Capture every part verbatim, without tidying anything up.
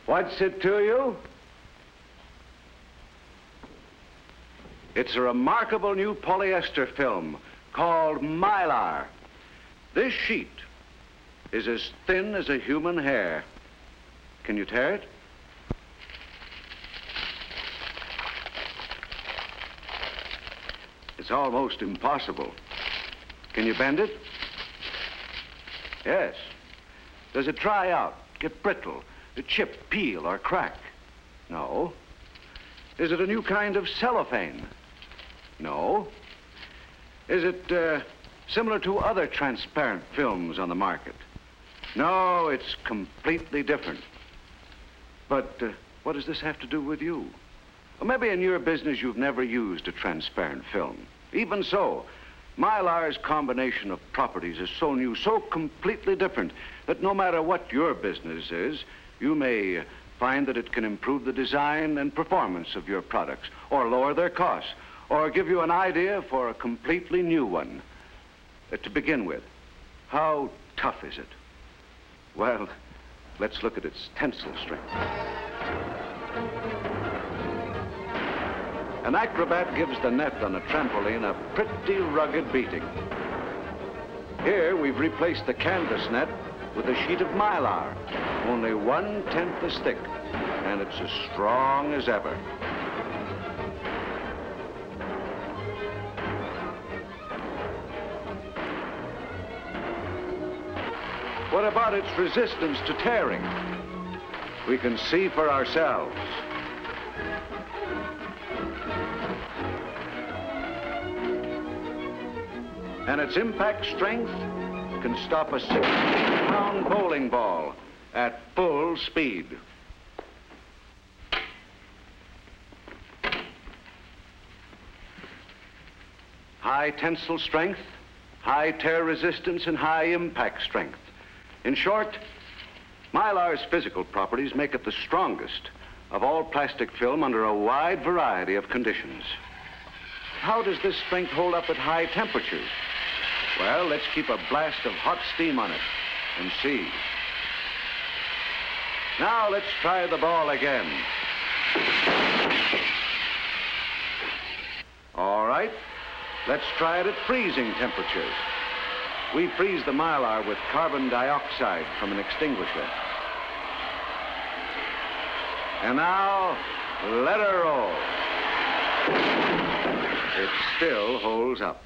What's it to you? It's a remarkable new polyester film called Mylar. This sheet is as thin as a human hair. Can you tear it? It's almost impossible. Can you bend it? Yes. Does it dry out, get brittle, chip, peel, or crack? No. Is it a new kind of cellophane? No. Is it uh, similar to other transparent films on the market? No, it's completely different. But uh, what does this have to do with you? Well, maybe in your business you've never used a transparent film. Even so, Mylar's combination of properties is so new, so completely different, that no matter what your business is, you may find that it can improve the design and performance of your products, or lower their costs, or give you an idea for a completely new one. Uh, to begin with, how tough is it? Well, let's look at its tensile strength. An acrobat gives the net on a trampoline a pretty rugged beating. Here, we've replaced the canvas net with a sheet of Mylar, only one-tenth as thick, and it's as strong as ever. What about its resistance to tearing? We can see for ourselves. And its impact strength can stop a sixty-pound bowling ball at full speed. High tensile strength, high tear resistance, and high impact strength. In short, Mylar's physical properties make it the strongest of all plastic film under a wide variety of conditions. How does this strength hold up at high temperatures? Well, let's keep a blast of hot steam on it and see. Now let's try the ball again. All right, let's try it at freezing temperatures. We freeze the Mylar with carbon dioxide from an extinguisher. And now, let her roll. It still holds up.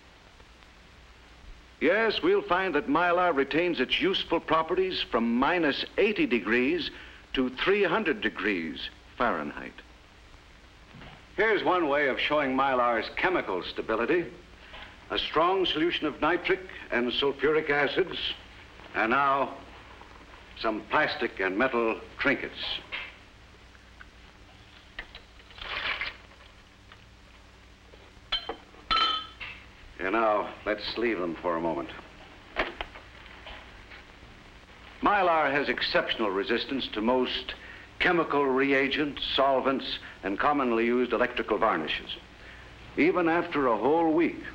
Yes, we'll find that Mylar retains its useful properties from minus eighty degrees to three hundred degrees Fahrenheit. Here's one way of showing Mylar's chemical stability. A strong solution of nitric and sulfuric acids, and now some plastic and metal trinkets. And now, let's leave them for a moment. Mylar has exceptional resistance to most chemical reagents, solvents, and commonly used electrical varnishes. Even after a whole week,